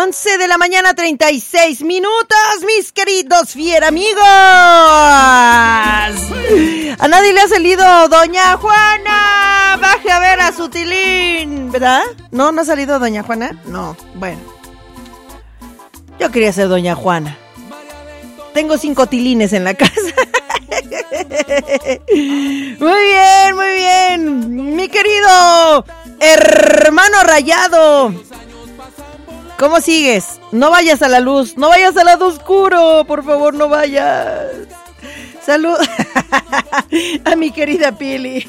11 de la mañana, 36 minutos, mis queridos fiera amigos. A nadie le ha salido Doña Juana. Baje a ver a su tilín, ¿verdad? ¿No ha salido Doña Juana? No, bueno. Yo quería ser Doña Juana. Tengo 5 tilines en la casa. Muy bien, muy bien. Mi querido hermano rayado, ¿cómo sigues? No vayas a la luz, no vayas al lado oscuro, por favor, no vayas. Salud a mi querida Pili.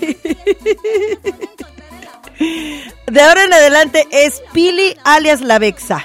De ahora en adelante es Pili alias la Vexa.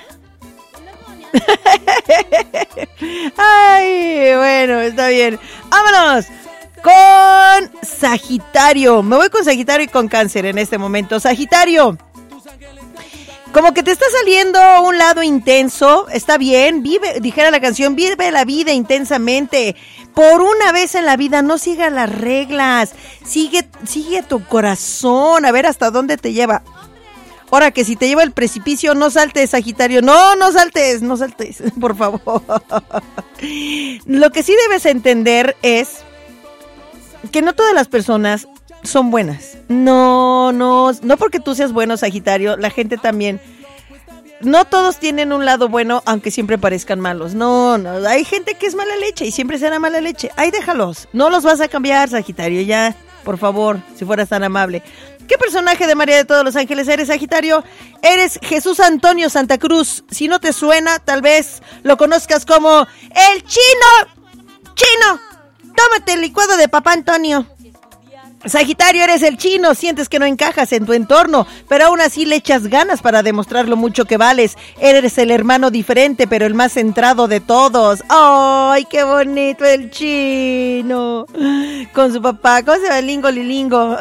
Ay, bueno, está bien. Vámonos con Sagitario. Me voy con Sagitario y con Cáncer en este momento. Sagitario, como que te está saliendo un lado intenso. Está bien, vive, dijera la canción, vive la vida intensamente. Por una vez en la vida, no siga las reglas. Sigue tu corazón, a ver hasta dónde te lleva. Ahora que si te lleva al precipicio, no saltes, Sagitario. No saltes, por favor. Lo que sí debes entender es que no todas las personas son buenas. No porque tú seas bueno, Sagitario, la gente también. No todos tienen un lado bueno, aunque siempre parezcan malos. No, hay gente que es mala leche y siempre será mala leche. Ahí déjalos, no los vas a cambiar, Sagitario, ya, por favor, si fueras tan amable. ¿Qué personaje de María de todos los ángeles eres, Sagitario? Eres Jesús Antonio Santa Cruz. Si no te suena, tal vez lo conozcas como el Chino, tómate el licuado de Papá Antonio. Sagitario, eres el Chino, sientes que no encajas en tu entorno, pero aún así le echas ganas para demostrar lo mucho que vales. Eres el hermano diferente, pero el más centrado de todos. ¡Ay, qué bonito el Chino! Con su papá, ¿cómo se llama? Lilingo.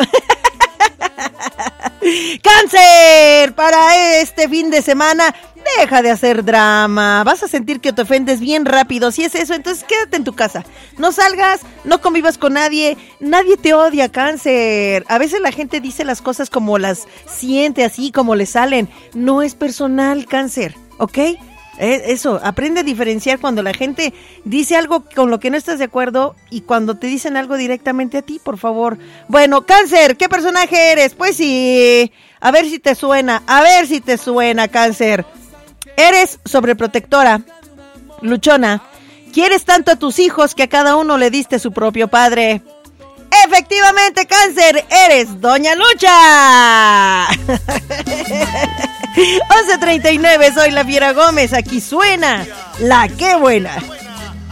Cáncer, para este fin de semana, deja de hacer drama. Vas a sentir que te ofendes bien rápido. Si es eso, entonces quédate en tu casa. No salgas, no convivas con nadie. Nadie te odia, Cáncer. A veces la gente dice las cosas como las siente, así como le salen. No es personal, Cáncer, ¿ok? Eso, aprende a diferenciar cuando la gente dice algo con lo que no estás de acuerdo y cuando te dicen algo directamente a ti, por favor. Bueno, Cáncer, ¿qué personaje eres? Pues sí, a ver si te suena, Cáncer. Eres sobreprotectora, luchona, quieres tanto a tus hijos que a cada uno le diste su propio padre. Efectivamente, Cáncer, eres Doña Lucha. 11:39, soy la Fiera Gómez, aquí suena La Qué Buena.